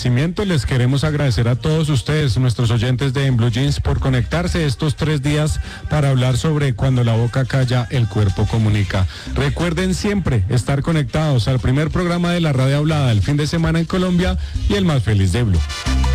agradecimiento. Les queremos agradecer a todos ustedes, nuestros oyentes de En Blue Jeans, por conectarse estos 3 días para hablar sobre cuando la boca calla, el cuerpo comunica. Recuerden siempre estar conectados al primer programa de la radio hablada el fin de semana en Colombia y el más feliz de Blue.